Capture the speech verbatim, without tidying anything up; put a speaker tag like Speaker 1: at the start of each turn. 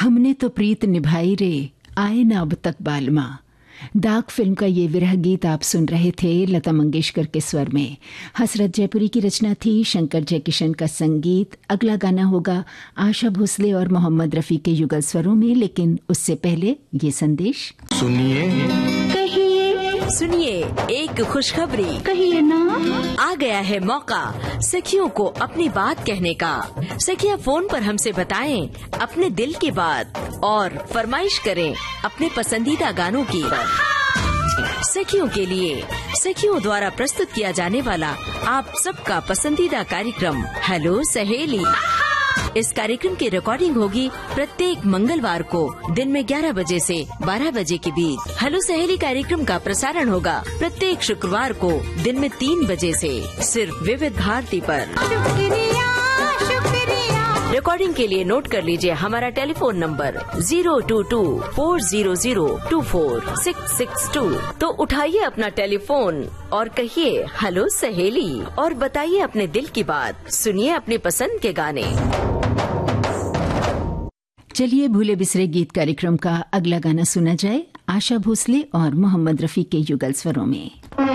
Speaker 1: हमने तो प्रीत निभाई रे, आए ना अब तक बालमा। दाग फिल्म का ये विरह गीत आप सुन रहे थे लता मंगेशकर के स्वर में। हसरत जयपुरी की रचना थी, शंकर जयकिशन का संगीत। अगला गाना होगा आशा भोसले और मोहम्मद रफ़ी के युगल स्वरों में, लेकिन उससे पहले ये संदेश
Speaker 2: सुनिए
Speaker 3: कहिए
Speaker 4: सुनिए एक खुशखबरी
Speaker 3: कहिए ना।
Speaker 4: आ गया है मौका सखियों को अपनी बात कहने का। सखियां फोन पर हमसे बताएं अपने दिल की बात और फरमाइश करें अपने पसंदीदा गानों की। सखियों के लिए सखियों द्वारा प्रस्तुत किया जाने वाला आप सबका पसंदीदा कार्यक्रम हेलो सहेली। इस कार्यक्रम की रिकॉर्डिंग होगी प्रत्येक मंगलवार को दिन में ग्यारह बजे से बारह बजे के बीच। हेलो सहेली कार्यक्रम का प्रसारण होगा प्रत्येक शुक्रवार को दिन में तीन बजे से सिर्फ विविध भारती पर।
Speaker 3: शुक्रिया शुक्रिया।
Speaker 4: रिकॉर्डिंग के लिए नोट कर लीजिए हमारा telephone number zero to to four zero zero to four six six to. तो उठाइए अपना टेलीफोन और कहिए हेलो सहेली और बताइए अपने दिल की बात। सुनिए अपनी पसंद के गाने।
Speaker 1: चलिए भूले बिसरे गीत कार्यक्रम का अगला गाना सुना जाए, आशा भोसले और मोहम्मद रफ़ी के युगल स्वरों में।